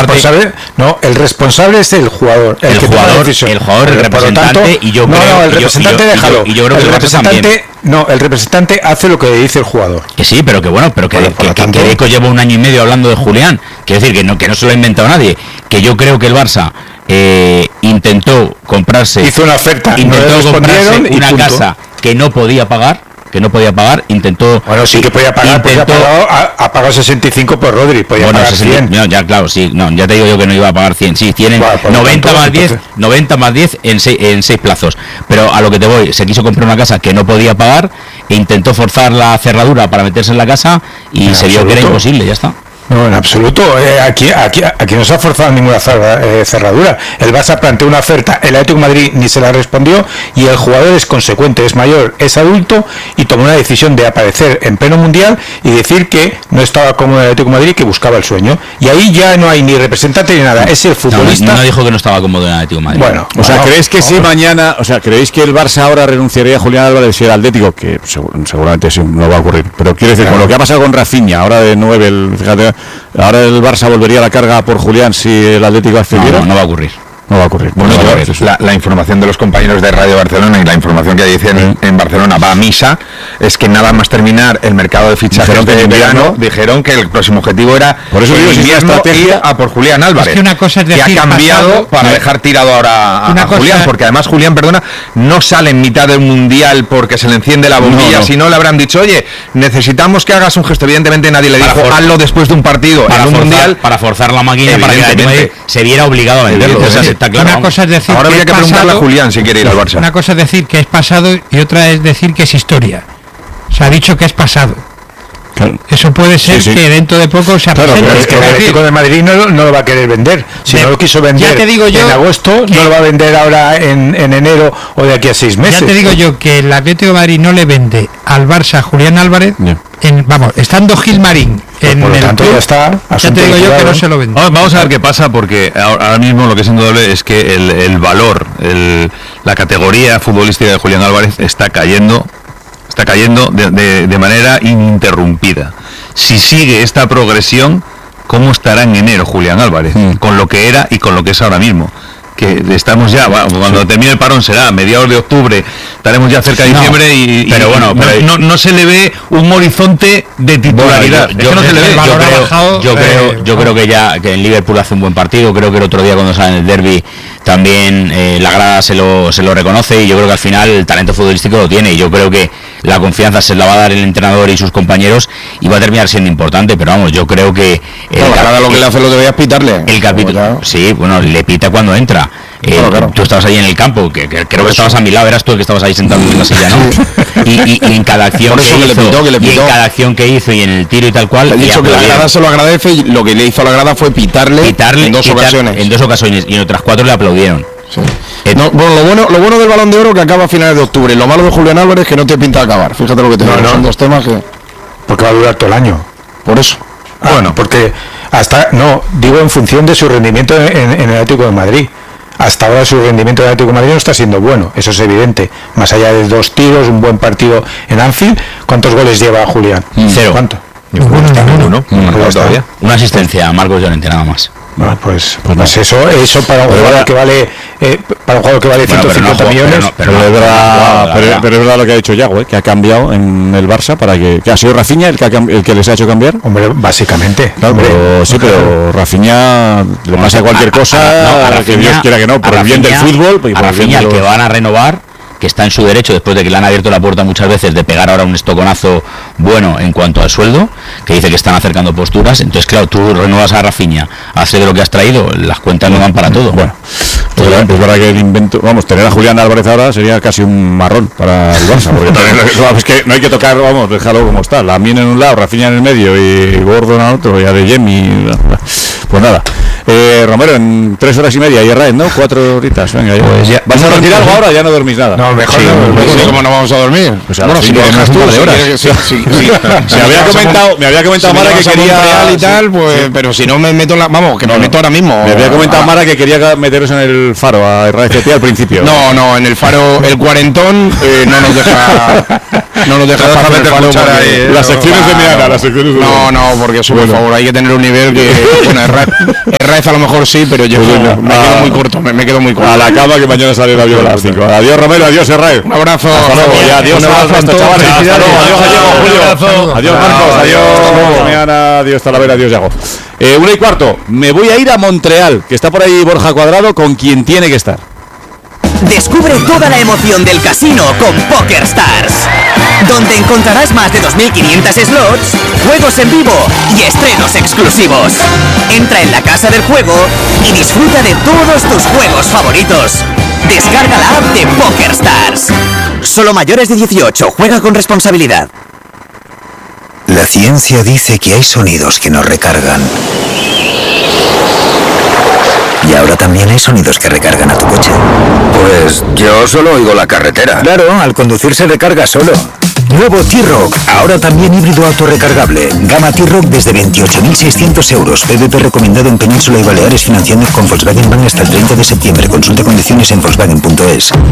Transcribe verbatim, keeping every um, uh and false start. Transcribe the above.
responsable, no, el responsable es el jugador, el, el que jugador, el jugador, el representante, tanto, y yo no, creo, no, el representante, y yo, déjalo. Y yo, y yo creo que el el representante, no, el representante hace lo que dice el jugador. Que sí, pero que bueno, pero que, bueno, que, tanto, que Deco lleva un año y medio hablando de Julián. Quiero decir que no, que no se lo ha inventado nadie. Que yo creo que el Barça eh, intentó comprarse, hizo una oferta, intentó no comprarse una punto. casa que no podía pagar. que no podía pagar, intentó... Bueno, sí que podía pagar, intentó, pues ha, pagado, ha, ha pagado sesenta y cinco por Rodri, podía bueno, pagar cien. No, ya, claro, sí, no, ya te digo yo que no iba a pagar cien, sí, tienen bueno, pues noventa más diez, noventa más diez en seis, en seis plazos, pero a lo que te voy, se quiso comprar una casa que no podía pagar, e intentó forzar la cerradura para meterse en la casa, y en se vio que era imposible, ya está. No, en absoluto. Eh, aquí, aquí, aquí no se ha forzado ninguna cerradura. El Barça planteó una oferta, el Atlético de Madrid ni se la respondió y el jugador es consecuente, es mayor, es adulto y tomó una decisión de aparecer en pleno mundial y decir que no estaba cómodo en el Atlético de Madrid, que buscaba el sueño. Y ahí ya no hay ni representante ni nada. Es el futbolista. No, no dijo que no estaba cómodo en el Atlético de Madrid. Bueno, o sea, no, ¿creéis que no, si no. mañana, o sea, creéis que el Barça ahora renunciaría a Julián Álvarez si el Atlético, que seguramente sí no va a ocurrir, pero quiero decir, claro, con lo que ha pasado con Rafinha, ahora de nueve, el, fíjate, ahora el Barça volvería a la carga por Julián si el Atlético accediera? No, no, no va a ocurrir. No va a ocurrir. Bueno, no va a ocurrir. La, la información de los compañeros de Radio Barcelona y la información que dicen en, en Barcelona va a misa, es que nada más terminar el mercado de fichajes dijeron de verano, verano, dijeron que el próximo objetivo era por eso digo, el invierno estrategia ir a por Julián Álvarez, es que, una cosa es decir, que ha cambiado pasado, para dejar tirado ahora a, a Julián, porque además Julián, perdona, no sale en mitad del mundial porque se le enciende la bombilla, no, no. Si no le habrán dicho, oye, necesitamos que hagas un gesto, evidentemente nadie le dijo, for- hazlo después de un partido para en un forzar, mundial, para forzar la máquina para que se viera obligado a venderlo, o sea, está claro. Una cosa es decir ahora habría que, que preguntarle pasado, a Julián si quiere ir al Barça. Una cosa es decir que es pasado y otra es decir que es historia. Se ha dicho que es pasado. Claro. Eso puede ser sí, sí. que dentro de poco se claro, presente. Pero es que el Atlético de Madrid no, no lo va a querer vender. Si de, no lo quiso vender te digo yo en agosto, no lo va a vender ahora en, en enero o de aquí a seis meses. Ya te digo yo que el Atlético de Madrid no le vende al Barça a Julián Álvarez, yeah. en, vamos, estando Gilmarín pues en por lo el tanto club, ya está. Ya te digo yo que no se lo vende. Vamos a ver qué pasa, porque ahora mismo lo que es indudable es que el, el valor, el, la categoría futbolística de Julián Álvarez está cayendo. Está cayendo de, de, de manera ininterrumpida. Si sigue esta progresión, ¿cómo estará en enero Julián Álvarez? Mm. Con lo que era y con lo que es ahora mismo. Que estamos ya, bueno, cuando termine el parón será a mediados de octubre, estaremos ya cerca de diciembre no, y, y, pero bueno, pero no, no, no se le ve un horizonte de titularidad. Bueno, yo, yo, no creo, se le ve. yo, creo, bajado, yo, eh, creo, yo creo que ya que en Liverpool hace un buen partido, creo que el otro día cuando sale en el derbi también eh, la grada se lo, se lo reconoce y yo creo que al final el talento futbolístico lo tiene y yo creo que la confianza se la va a dar el entrenador y sus compañeros y va a terminar siendo importante, pero vamos, yo creo que el, no, cap- lo que le hace lo debería pitarle el capítulo, sí, bueno, le pita cuando entra. Eh, claro, claro. Tú estabas ahí en el campo, que, que creo que estabas a mi lado, eras tú el que estabas ahí sentado en la silla, ¿no? Y, y, y en cada acción que, que, hizo, le pitó, que le pitó. y en cada acción que hizo y en el tiro y tal cual. He dicho que la grada se lo agradece y lo que le hizo a la grada fue pitarle, pitarle en dos pitar, ocasiones. En dos ocasiones y en otras cuatro le aplaudieron. Sí. Eh, no, bueno, lo bueno, lo bueno del Balón de Oro que acaba a finales de octubre. Lo malo de Julián Álvarez es que no te pinta acabar. Fíjate lo que te digo. No, no. Son dos temas que. Porque va a durar todo el año. Por eso. Ah, bueno, porque hasta no digo en función de su rendimiento en, en el Atlético de Madrid. Hasta ahora su rendimiento del Atlético de Madrid no está siendo bueno, eso es evidente. Más allá de dos tiros, un buen partido en Anfield, ¿cuántos goles lleva Julián? Cero. ¿Cuánto? Ninguno, ninguno. Todavía. Una asistencia a Marcos Llorente nada más. Bueno, pues, pues, pues eso, eso para un jugador que vale, eh, para un jugador que vale bueno, ciento cincuenta no, millones. Pero, no, pero, pero, no, es verdad, pero, pero es verdad lo que ha dicho Yago, ¿eh? Que ha cambiado en el Barça para que, que ha sido Rafinha el que, ha, el que les ha hecho cambiar. Hombre, básicamente. Claro, hombre, pero, sí, pero Rafinha le pasa cualquier cosa, a, a, a Rafinha, que Dios quiera que no, por el bien del fútbol. A Rafinha, el que van a renovar, que está en su derecho después de que le han abierto la puerta muchas veces de pegar ahora un estoconazo bueno en cuanto al sueldo, que dice que están acercando posturas, entonces claro, tú renuevas a Rafinha, hace de lo que has traído, las cuentas no van para todo. Bueno, pues es pues verdad que el invento, vamos, tener a Julián Álvarez ahora sería casi un marrón para el Barça, porque es que no hay que tocar, vamos, déjalo como está, la Lamine en un lado, Rafinha en el medio y Gordon en otro, y Adeyemi, pues nada. Eh, Ramón Romero, en tres horas y media y Herrera, ¿no? Cuatro horitas, venga. Ya. Pues ya, ¿vas a dormir algo ahora? Ya no dormís nada. No, mejor sí, no. Pues sí, ¿Cómo no vamos a dormir? Pues bueno, si tenemos un par de horas. Sí, sí, sí. Me había comentado, me había comentado si Mara que quería Real y tal, pues, sí. Pero si no me meto en la, vamos, que no, me meto ahora mismo. Me había comentado a, Mara que quería meteros en el Faro a Herrera F T al principio. No, no, en el Faro el cuarentón eh, no nos deja no nos deja pasar meter cuchara ahí, eh, las secciones de Miana, las secciones de No, no, porque eso, bueno. por favor, hay que tener un nivel que bueno, Herrera a lo mejor sí, pero yo pues no, bueno, me a, quedo muy corto, me, me quedo muy corto. A la cama que mañana sale el avión a las cinco. Adiós Romero, adiós Herrera. Un abrazo. Hasta luego, ya, adiós, un abrazo a estos chavales. Hasta luego, adiós Gallego, Julio. Adiós Marcos, adiós Miana, adiós Talavera, adiós Yago. Eh, una y cuarto, me voy a ir a Montreal, que está por ahí Borja Cuadrado, con quien tiene que estar. Descubre toda la emoción del casino con PokerStars, donde encontrarás más de dos mil quinientos slots, juegos en vivo y estrenos exclusivos. Entra en la casa del juego y disfruta de todos tus juegos favoritos. Descarga la app de PokerStars. Solo mayores de dieciocho, juega con responsabilidad. La ciencia dice que hay sonidos que nos recargan. ¿Y ahora también hay sonidos que recargan a tu coche? Pues yo solo oigo la carretera. Claro, al conducir se recarga solo. Nuevo T-Rock, ahora también híbrido autorrecargable. Gama T-Rock desde veintiocho mil seiscientos euros. P V P recomendado en Península y Baleares, financiando con Volkswagen Bank hasta el treinta de septiembre. Consulta condiciones en Volkswagen punto es.